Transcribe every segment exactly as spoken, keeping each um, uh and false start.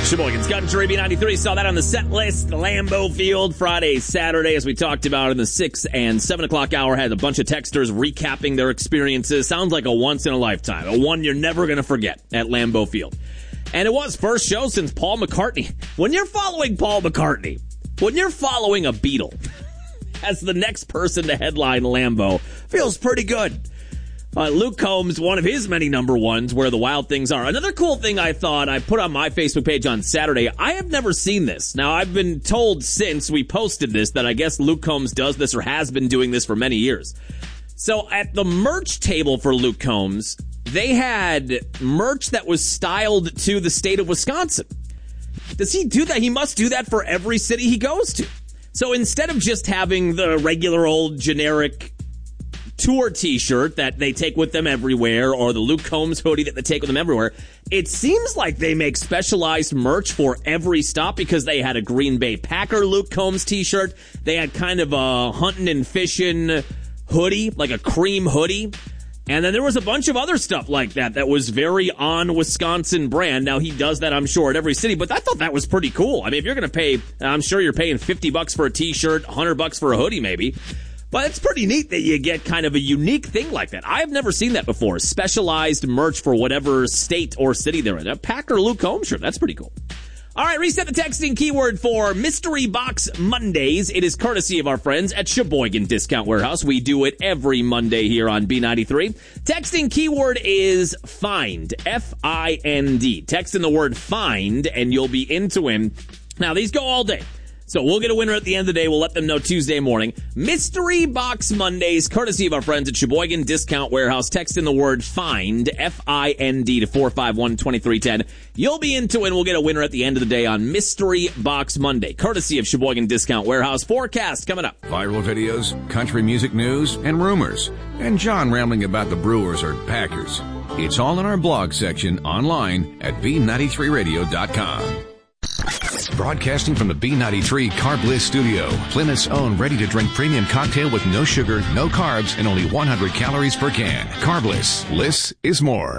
Sheboygan's Country B ninety-three. Saw that on the set list. Lambeau Field, Friday, Saturday, as we talked about in the six and seven o'clock hour. Had a bunch of texters recapping their experiences. Sounds like a once in a lifetime. A one you're never going to forget at Lambeau Field. And it was first show since Paul McCartney. When you're following Paul McCartney, when you're following a Beatle as the next person to headline Lambeau, feels pretty good. Uh, Luke Combs, one of his many number ones, Where the Wild Things Are. Another cool thing I thought I put on my Facebook page on Saturday, I have never seen this. Now, I've been told since we posted this that I guess Luke Combs does this or has been doing this for many years. So at the merch table for Luke Combs, they had merch that was styled to the state of Wisconsin. Does he do that? He must do that for every city he goes to. So instead of just having the regular old generic tour t-shirt that they take with them everywhere, or the Luke Combs hoodie that they take with them everywhere, it seems like they make specialized merch for every stop, because they had a Green Bay Packer Luke Combs t-shirt. They had kind of a hunting and fishing hoodie, like a cream hoodie. And then there was a bunch of other stuff like that that was very on Wisconsin brand. Now, he does that, I'm sure, at every city, but I thought that was pretty cool. I mean, if you're going to pay, I'm sure you're paying fifty bucks for a t-shirt, one hundred bucks for a hoodie maybe. But it's pretty neat that you get kind of a unique thing like that. I've never seen that before. Specialized merch for whatever state or city they're in. A Packer Luke Combs shirt. That's pretty cool. All right, reset the texting keyword for Mystery Box Mondays. It is courtesy of our friends at Sheboygan Discount Warehouse. We do it every Monday here on B ninety-three. Texting keyword is FIND. F I N D. Text in the word FIND and you'll be into him. Now, these go all day. So we'll get a winner at the end of the day. We'll let them know Tuesday morning. Mystery Box Mondays, courtesy of our friends at Sheboygan Discount Warehouse. Text in the word FIND, F I N D, to four five one, two three one zero. You'll be into it, and we'll get a winner at the end of the day on Mystery Box Monday, courtesy of Sheboygan Discount Warehouse. Forecast coming up. Viral videos, country music news, and rumors. And John rambling about the Brewers or Packers. It's all in our blog section online at b ninety-three radio dot com. Broadcasting from the B ninety-three Carb Bliss studio, Plymouth's own ready-to-drink premium cocktail with no sugar, no carbs, and only one hundred calories per can. Carb Bliss. Bliss is more.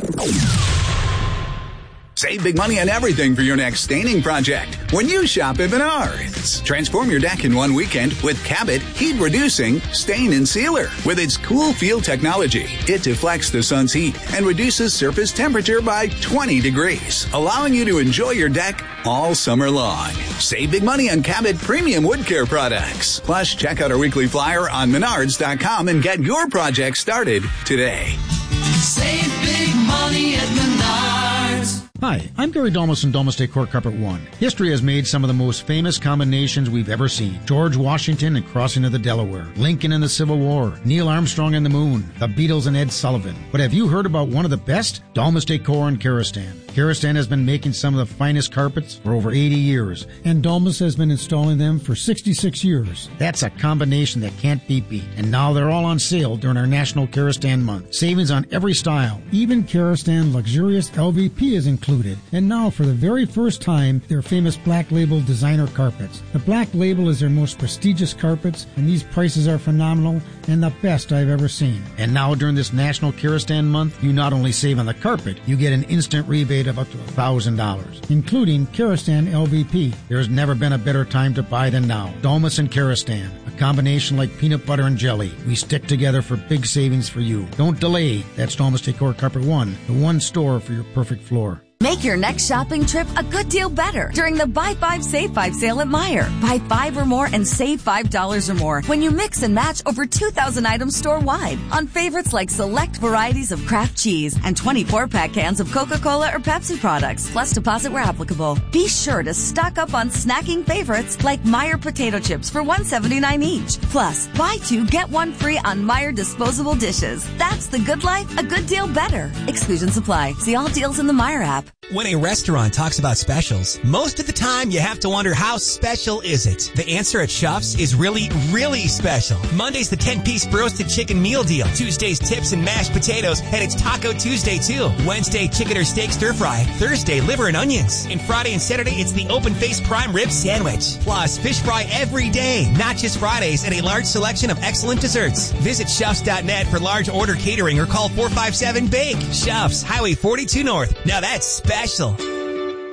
Save big money on everything for your next staining project when you shop at Menards. Transform your deck in one weekend with Cabot Heat-Reducing Stain and Sealer. With its cool feel technology, it deflects the sun's heat and reduces surface temperature by twenty degrees, allowing you to enjoy your deck all summer long. Save big money on Cabot premium wood care products. Plus, check out our weekly flyer on menards dot com and get your project started today. Save big money at Menards. Hi, I'm Gary Domus from Domus Decor Carpet One. History has made some of the most famous combinations we've ever seen. George Washington and crossing of the Delaware, Lincoln and the Civil War, Neil Armstrong and the Moon, the Beatles and Ed Sullivan. But have you heard about one of the best? Domus Decor and Karastan. Karastan has been making some of the finest carpets for over eighty years, and Domus has been installing them for sixty-six years. That's a combination that can't be beat. And now they're all on sale during our National Karastan Month. Savings on every style. Even Karastan Luxurious L V P is included. And now, for the very first time, their famous Black Label designer carpets. The Black Label is their most prestigious carpets, and these prices are phenomenal and the best I've ever seen. And now, during this National Karastan Month, you not only save on the carpet, you get an instant rebate of up to one thousand dollars, including Karastan L V P. There's never been a better time to buy than now. Domus and Karastan, a combination like peanut butter and jelly. We stick together for big savings for you. Don't delay. That's Domus Decor Carpet One, the one store for your perfect floor. Make your next shopping trip a good deal better during the Buy Five, Save Five sale at Meijer. Buy five or more and save five dollars or more when you mix and match over two thousand items store-wide on favorites like select varieties of Kraft cheese and twenty-four pack cans of Coca-Cola or Pepsi products, plus deposit where applicable. Be sure to stock up on snacking favorites like Meijer potato chips for one seventy-nine each. Plus, buy two, get one free on Meijer disposable dishes. That's the good life, a good deal better. Exclusions apply. See all deals in the Meijer app. When a restaurant talks about specials, most of the time you have to wonder, how special is it? The answer at Schuff's is really, really special. Monday's the ten-piece roasted chicken meal deal. Tuesday's tips and mashed potatoes, and it's Taco Tuesday too. Wednesday, chicken or steak stir fry. Thursday, liver and onions. And Friday and Saturday, it's the open-faced prime rib sandwich. Plus, fish fry every day, not just Fridays, and a large selection of excellent desserts. Visit Schuffs dot net for large order catering or call four five seven, B A K E. Schuffs, Highway forty-two North. Now that's special.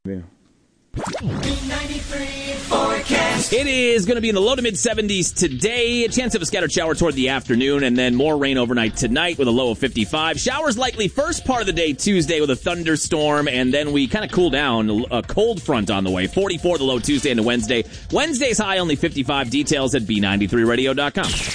Yeah. It is going to be in the low to mid seventies today. A chance of a scattered shower toward the afternoon, and then more rain overnight tonight with a low of fifty-five. Showers likely first part of the day Tuesday with a thunderstorm, and then we kind of cool down. A cold front on the way. forty-four the low Tuesday into Wednesday. Wednesday's high only fifty-five. Details at B ninety-three radio dot com.